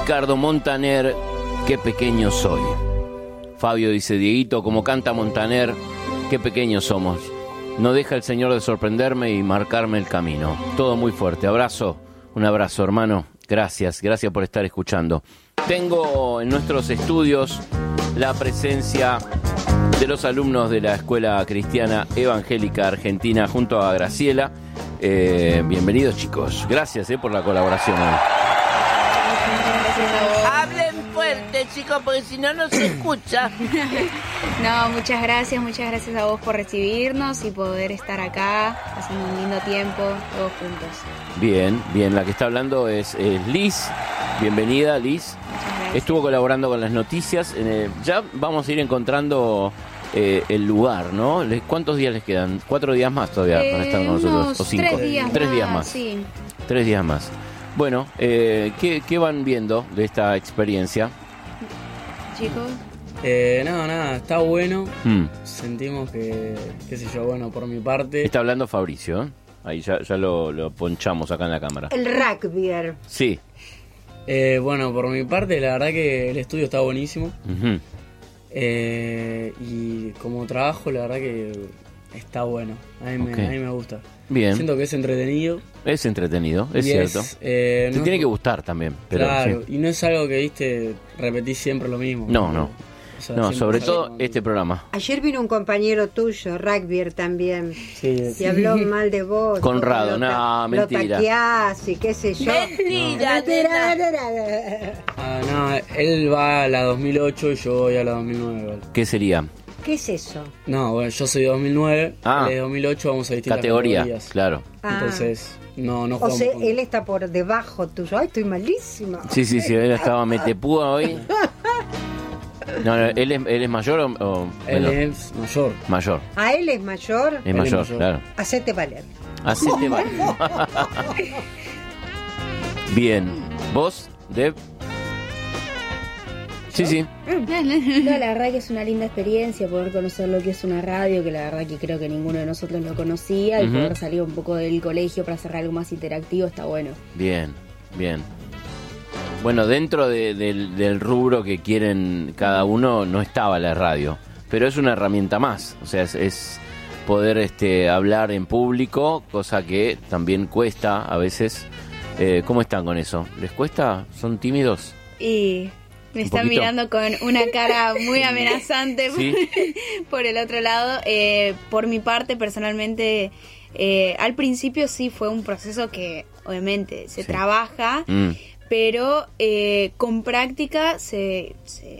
Ricardo Montaner, qué pequeño soy. Fabio dice, Dieguito, como canta Montaner, qué pequeños somos. No deja el Señor de sorprenderme y marcarme el camino. Todo muy fuerte. Abrazo, un abrazo, hermano. Gracias por estar escuchando. Tengo en nuestros estudios la presencia de los alumnos de la Escuela Cristiana Evangélica Argentina junto a Graciela. Bienvenidos, chicos. Gracias por la colaboración hoy. Hablen fuerte, chicos, porque si no, no se escucha. No, muchas gracias a vos por recibirnos y poder estar acá pasando un lindo tiempo todos juntos. Bien, la que está hablando es Liz. Bienvenida, Liz. Estuvo colaborando con las noticias. Ya vamos a ir encontrando el lugar, ¿no? ¿Cuántos días les quedan? 4 días más todavía para estar con nosotros. ¿O 5? 3 días más. Sí. 3 días más. Bueno, ¿qué van viendo de esta experiencia? Chicos. Nada, está bueno. Sentimos que, qué sé yo, bueno, por mi parte. Está hablando Fabricio, ¿eh? Ahí ya lo ponchamos acá en la cámara. El rugbyer. Sí. Bueno, por mi parte, la verdad que el estudio está buenísimo. Uh-huh. Y como trabajo, la verdad que está bueno. A mí me gusta. Bien. Siento que es entretenido. Es entretenido, es cierto. Te no, tiene que gustar también. Pero, claro, sí. y no es algo que, viste, repetís siempre lo mismo. No. O sea, No, sobre todo este programa. Ayer vino un compañero tuyo, rugbyer también. Sí. Y habló mal de vos. Conrado, no, mentira. Lo taqueás y qué sé yo. Mentira, No, él va a la 2008 y yo voy a la 2009. ¿Vale? ¿Qué sería? ¿Qué es eso? No, bueno, yo soy de 2009, él es de 2008, vamos a distintas categorías. Claro. Entonces, no O jugamos. sea, él está por debajo tuyo. Ay, estoy malísima. Sí, él estaba metepúa hoy. No, ¿él es mayor o Él menor? es mayor. Mayor. ¿A él es mayor? Es mayor, claro. Hacete valer. Hacete valer. Bien. ¿Vos, Deb? Sí. No, la verdad que es una linda experiencia poder conocer lo que es una radio, que la verdad que creo que ninguno de nosotros lo conocía, y poder salir un poco del colegio para hacer algo más interactivo está bueno. Bien. Bueno, dentro del rubro que quieren cada uno no estaba la radio, pero es una herramienta más, o sea, es poder hablar en público, cosa que también cuesta a veces. ¿Cómo están con eso? ¿Les cuesta? ¿Son tímidos? Y me están mirando con una cara muy amenazante. ¿Sí? Por el otro lado. Por mi parte, personalmente, al principio sí fue un proceso que obviamente se trabaja, pero con práctica se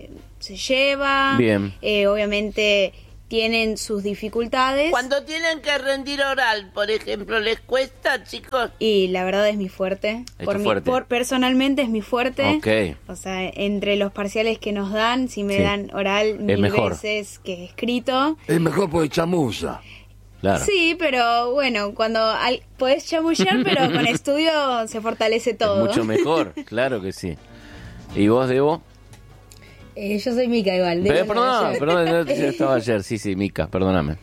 lleva. Bien. Obviamente tienen sus dificultades. Cuando tienen que rendir oral, por ejemplo, ¿les cuesta, chicos? Y la verdad es mi fuerte. Personalmente es mi fuerte. Okay. O sea, entre los parciales que nos dan, si me dan oral 1000 veces que escrito. Es mejor porque chamulla. Claro. Sí, pero bueno, cuando podés chamullar, pero con estudio se fortalece todo. Es mucho mejor, claro que sí. ¿Y vos, Debo? Yo soy Mica igual. Perdón, yo estaba ayer. Sí, Mica, perdóname.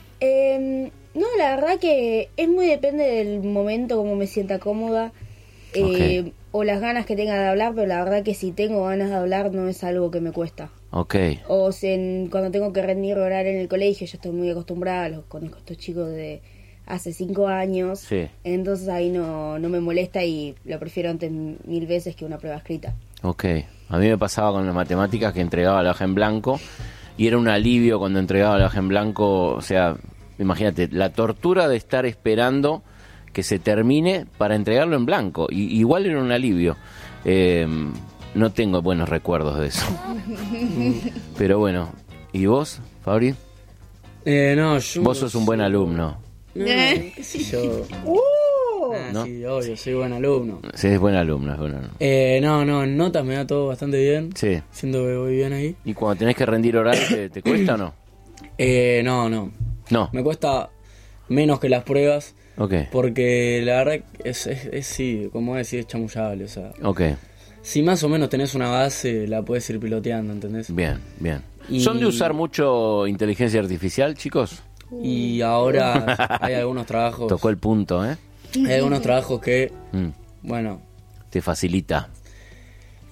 No, la verdad que es muy depende del momento, como me sienta cómoda, o las ganas que tenga de hablar, pero la verdad que si tengo ganas de hablar no es algo que me cuesta. Okay. O cuando tengo que rendir oral en el colegio, yo estoy muy acostumbrada, conozco a estos chicos de hace 5 años, sí. Entonces ahí no me molesta y lo prefiero antes 1000 veces que una prueba escrita. Okay. A mí me pasaba con las matemáticas que entregaba la hoja en blanco y era un alivio cuando entregaba la hoja en blanco. O sea, imagínate, la tortura de estar esperando que se termine para entregarlo en blanco. Y igual era un alivio. No tengo buenos recuerdos de eso. Pero bueno, ¿y vos, Fabri? No, vos sos un buen alumno. No, qué sé yo. ¿No? Sí, obvio, soy buen alumno. Sí, es buen alumno. No, en notas me da todo bastante bien. Sí. Siento que voy bien ahí. ¿Y cuando tenés que rendir oral, te cuesta o no? No. Me cuesta menos que las pruebas. Okay. Porque la verdad es sí, como decís, es chamullable, o sea. Okay. Si más o menos tenés una base, la puedes ir piloteando, ¿entendés? Bien. ¿Son de usar mucho inteligencia artificial, chicos? Y ahora hay algunos trabajos... Tocó el punto, ¿eh? Hay algunos trabajos que, bueno... Te facilita.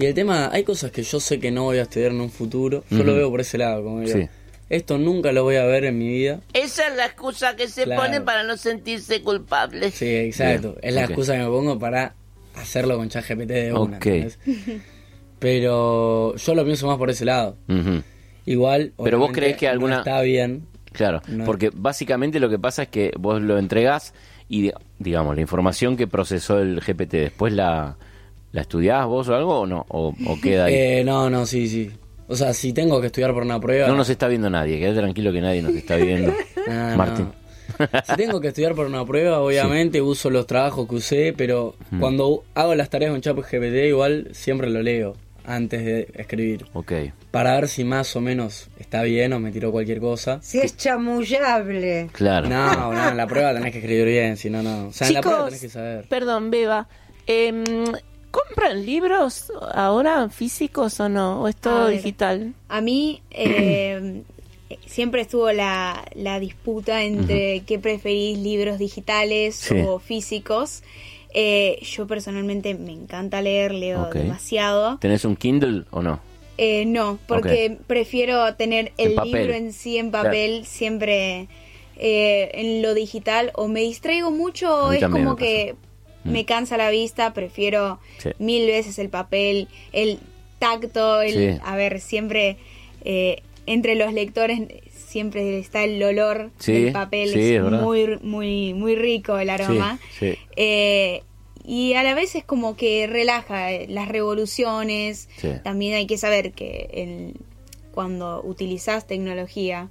Y el tema, hay cosas que yo sé que no voy a estudiar en un futuro. Yo lo veo por ese lado, como digo. Sí. Esto nunca lo voy a ver en mi vida. Esa es la excusa que se Claro. pone para no sentirse culpable. Sí, exacto. Bien, Es la ok. excusa que me pongo para hacerlo con ChatGPT de una. Ok. ¿entendés? Pero yo lo pienso más por ese lado. Ujú. Igual, Pero vos obviamente, creés que alguna- no está bien. Claro, No. porque básicamente lo que pasa es que vos lo entregás y, digamos, la información que procesó el GPT, ¿después la estudiás vos o algo o no? ¿O queda ahí? No, sí. O sea, si tengo que estudiar por una prueba... No nos está viendo nadie, quédate tranquilo que nadie nos está viendo. Ah, Martín. no. Si tengo que estudiar por una prueba, obviamente uso los trabajos que usé, pero cuando hago las tareas con ChatGPT igual siempre lo leo antes de escribir. Ok. Para ver si más o menos está bien o me tiró cualquier cosa. Si es chamullable. Claro. No, en la prueba tenés que escribir bien, si no, no. O sea, en la prueba tenés que saber. Perdón, Beba. ¿Compran libros ahora físicos o no? ¿O es todo A ver. digital? A mí siempre estuvo la disputa entre qué preferís, libros digitales Sí. o físicos. Yo personalmente me encanta leer, leo Ok. demasiado. ¿Tenés un Kindle o no? No, porque prefiero tener el En papel. libro en sí en papel, siempre en lo digital. O me distraigo mucho, A o mí es también como me que me cansa la vista, prefiero Sí. 1000 veces el papel, el tacto, Sí. a ver, siempre entre los lectores siempre está el olor Sí, del papel, sí, es es verdad. muy muy rico el aroma. Sí. Y a la vez es como que relaja las revoluciones. Sí. También hay que saber que cuando utilizas tecnología,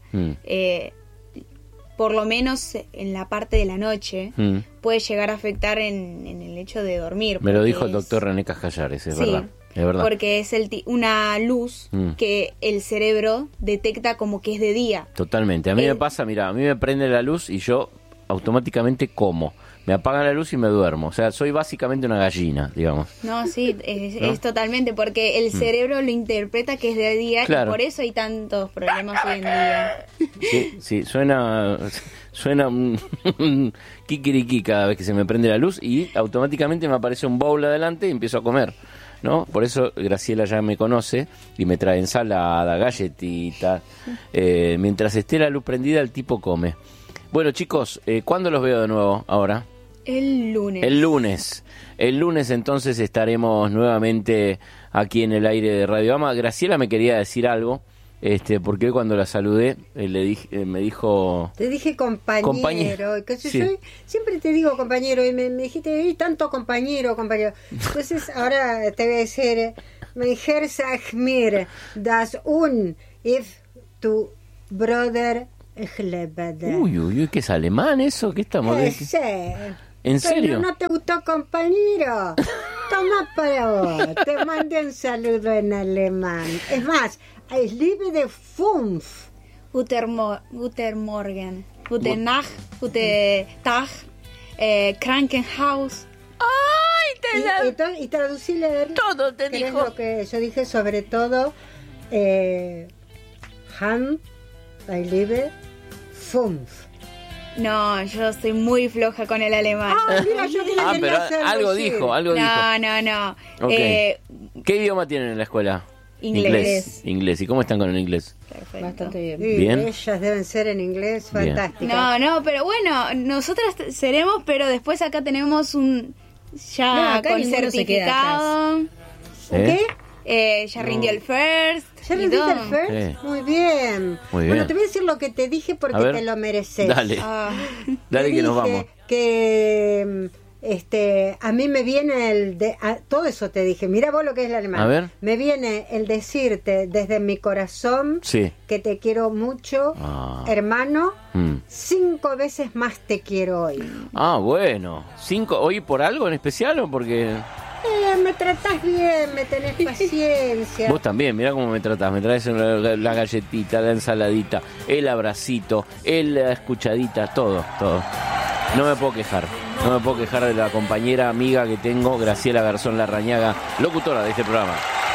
por lo menos en la parte de la noche, puede llegar a afectar en el hecho de dormir. Me lo porque dijo el es- doctor René Cascallares, es Sí, verdad. Es verdad. porque es una luz que el cerebro detecta como que es de día. Totalmente. A mí me pasa, mira, a mí me prende la luz y yo automáticamente como. Me apagan la luz y me duermo. O sea, soy básicamente una gallina, digamos. No, sí, es, ¿No? es totalmente, porque el cerebro lo interpreta que es de día Claro. y por eso hay tantos problemas hoy en día. Sí, suena un kikiriki cada vez que se me prende la luz y automáticamente me aparece un bowl adelante y empiezo a comer, ¿no? Por eso Graciela ya me conoce y me trae ensalada, galletita. Mientras esté la luz prendida, el tipo come. Bueno, chicos, ¿cuándo los veo de nuevo ahora? El lunes. El lunes. El lunes entonces estaremos nuevamente aquí en el aire de Radio Ama. Graciela me quería decir algo, porque hoy cuando la saludé me dijo... Te dije compañero. Que Sí. yo siempre te digo compañero y me dijiste, tanto compañero. Entonces ahora te voy a decir, mein Herr sagt mir, dass if tu brother Uy, ¿qué es alemán eso? ¿Qué estamos de... ¿En serio? ¿No te gustó, compañero? Toma para vos. Te mandé un saludo en alemán. Es más, es libre de fünf. Guten Morgen, Guten Nacht, Guten Tag, Krankenhaus. Y traducirle Todo te ¿querés dijo. lo que yo dije? Sobre todo, Han, I liebe, fünf. No, yo estoy muy floja con el alemán. Mira, yo quería pero hacerlo, algo sí. dijo. No. Ok. ¿Qué idioma tienen en la escuela? Inglés. Inglés. ¿Y cómo están con el inglés? Perfecto. Bastante bien. Sí, Bien. ellas deben ser en inglés Bien. fantásticas. No, pero bueno, nosotras seremos, pero después acá tenemos un No, ya acá con ninguno se queda certificado. ¿Qué? Ya rindió el first. ¿Ya y le diste todo. el first? Sí. Muy bien. Muy Bueno, bien. te voy a decir lo que te dije porque A ver. te lo mereces. Dale, Ah, dale Te que nos dije vamos. Que a mí me viene todo eso te dije. Mira vos lo que es el alemán. A ver. Me viene el decirte desde mi corazón Sí. que te quiero mucho, Ah. hermano. Mm. 5 veces más te quiero hoy. Ah, bueno. ¿Hoy por algo en especial o porque...? Me tratás bien, me tenés paciencia. Vos también, mirá cómo me tratás. Me traes la galletita, la ensaladita, el abracito, la escuchadita, todo. No me puedo quejar. No me puedo quejar de la compañera, amiga que tengo, Graciela Garzón Larrañaga, locutora de este programa.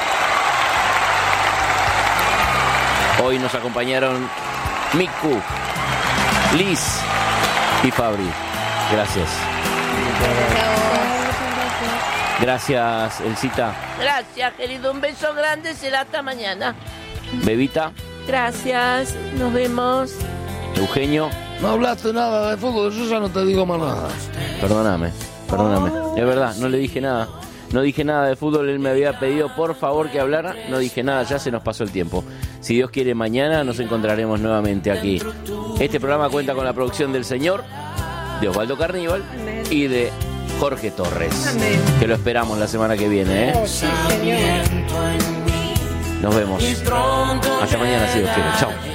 Hoy nos acompañaron Miku, Liz y Fabri. Gracias. Gracias, Elsita. Gracias, querido. Un beso grande. Será hasta mañana. Bebita, Gracias. Nos vemos. Eugenio, No hablaste nada de fútbol, yo ya no te digo más nada. perdóname. Es verdad, no le dije nada. No dije nada de fútbol, él me había pedido por favor que hablara. No dije nada, ya se nos pasó el tiempo. Si Dios quiere, mañana nos encontraremos nuevamente aquí. Este programa cuenta con la producción del señor, de Osvaldo Carníbal y de Jorge Torres. Amén. Que lo esperamos la semana que viene, ¿eh? Oh, sí, señor. Nos vemos. Hasta mañana, si Dios quiere. Chao.